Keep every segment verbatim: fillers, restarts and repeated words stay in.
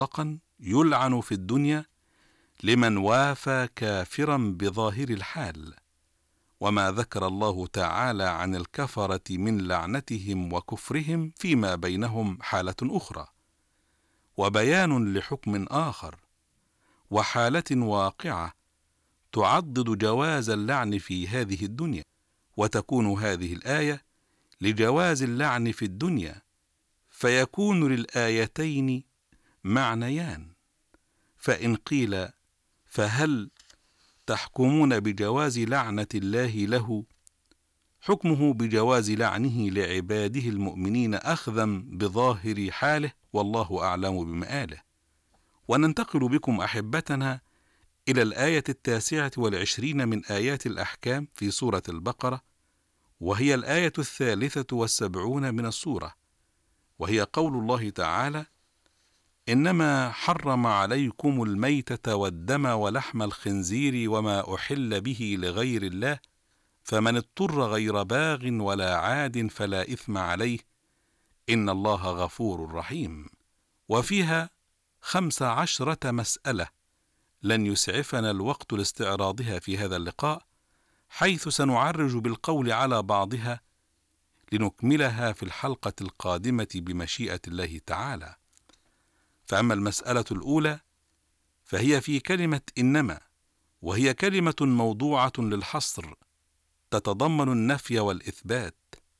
مطلقا يلعن في الدنيا لمن وافى كافرا بظاهر الحال، وما ذكر الله تعالى عن الكفرة من لعنتهم وكفرهم فيما بينهم حالة أخرى، وبيان لحكم آخر، وحالة واقعة تعضد جواز اللعن في هذه الدنيا، وتكون هذه الآية لجواز اللعن في الدنيا، فيكون للآيتين معنيان. فإن قيل فهل تحكمون بجواز لعنة الله له؟ حكمه بجواز لعنه لعباده المؤمنين أخذا بظاهر حاله، والله أعلم بمآله. وننتقل بكم أحبتنا إلى الآية التاسعة والعشرين من آيات الأحكام في سورة البقرة، وهي الآية الثالثة والسبعون من السورة، وهي قول الله تعالى: إنما حرم عليكم الميتة والدم ولحم الخنزير وما أحل به لغير الله، فمن اضطر غير باغ ولا عاد فلا إثم عليه، إن الله غفور رحيم. وفيها خمس عشرة مسألة لن يسعفنا الوقت لاستعراضها في هذا اللقاء، حيث سنعرج بالقول على بعضها لنكملها في الحلقة القادمة بمشيئة الله تعالى. فأما المسألة الأولى فهي في كلمة إنما، وهي كلمة موضوعة للحصر تتضمن النفي والإثبات،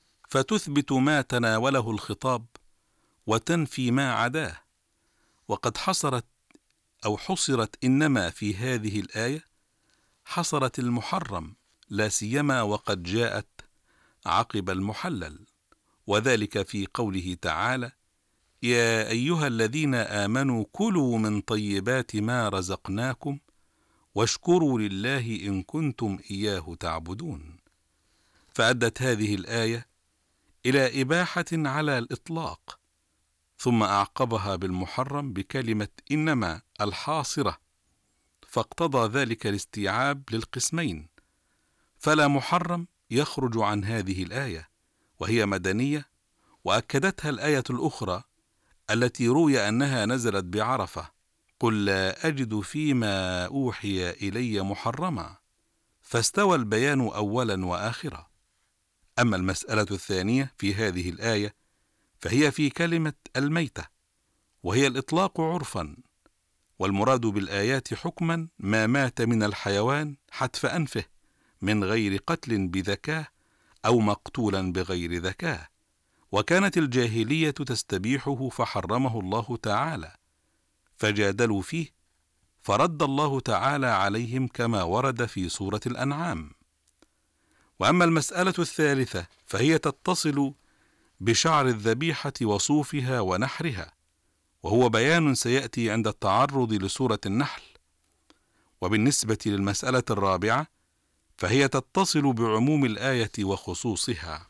فتثبت ما تناوله الخطاب وتنفي ما عداه. وقد حصرت أو حصرت إنما في هذه الآية حصرت المحرم، لا سيما وقد جاءت عقب المحلل، وذلك في قوله تعالى: يا أيها الذين آمنوا كلوا من طيبات ما رزقناكم واشكروا لله إن كنتم إياه تعبدون. فأدت هذه الآية إلى إباحة على الإطلاق، ثم أعقبها بالمحرم بكلمة إنما الحاصرة، فاقتضى ذلك الاستيعاب للقسمين، فلا محرم يخرج عن هذه الآية، وهي مدنية، وأكدتها الآية الأخرى التي روي أنها نزلت بعرفة: قل لا أجد فيما أوحي إلي محرما، فاستوى البيان أولا وآخرا. أما المسألة الثانية في هذه الآية فهي في كلمة الميتة، وهي الإطلاق عرفا، والمراد بالآيات حكما ما مات من الحيوان حتف أنفه من غير قتل بذكاء أو مقتولا بغير ذكاء، وكانت الجاهلية تستبيحه فحرمه الله تعالى، فجادلوا فيه فرد الله تعالى عليهم كما ورد في سورة الأنعام. وأما المسألة الثالثة فهي تتصل بشعر الذبيحة وصوفها ونحرها، وهو بيان سيأتي عند التعرض لسورة النحل. وبالنسبة للمسألة الرابعة فهي تتصل بعموم الآية وخصوصها.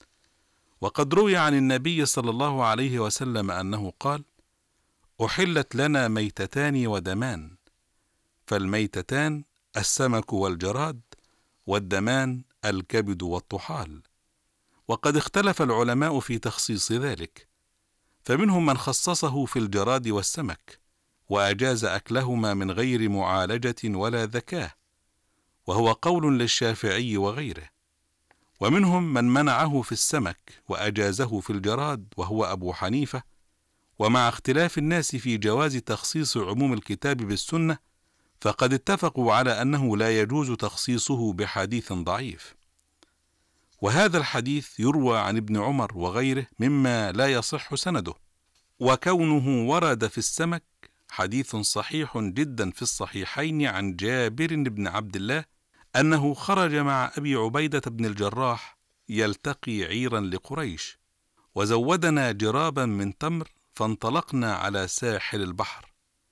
وقد روي عن النبي صلى الله عليه وسلم أنه قال: أحلت لنا ميتتان ودمان، فالميتتان السمك والجراد، والدمان الكبد والطحال. وقد اختلف العلماء في تخصيص ذلك، فمنهم من خصصه في الجراد والسمك وأجاز أكلهما من غير معالجة ولا ذكاء، وهو قول للشافعي وغيره، ومنهم من منعه في السمك وأجازه في الجراد وهو أبو حنيفة. ومع اختلاف الناس في جواز تخصيص عموم الكتاب بالسنة، فقد اتفقوا على أنه لا يجوز تخصيصه بحديث ضعيف، وهذا الحديث يروى عن ابن عمر وغيره مما لا يصح سنده، وكونه ورد في السمك حديث صحيح جدا في الصحيحين عن جابر بن عبد الله أنه خرج مع أبي عبيدة بن الجراح يلتقي عيرا لقريش، وزودنا جرابا من تمر، فانطلقنا على ساحل البحر،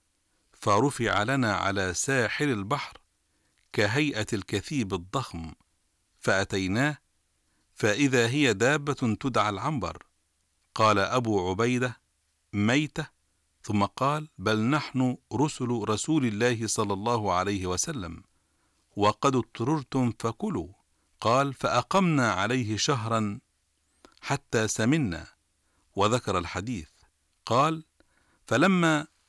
فرفع لنا على ساحل البحر كهيئة الكثيب الضخم، فأتيناه فإذا هي دابة تدعى العنبر. قال أبو عبيدة: ميتة؟ ثم قال: بل نحن رسل رسول الله صلى الله عليه وسلم، وقد اضطررتم فكلوا. قال: فأقمنا عليه شهرا حتى سمنا، وذكر الحديث. قال: فلما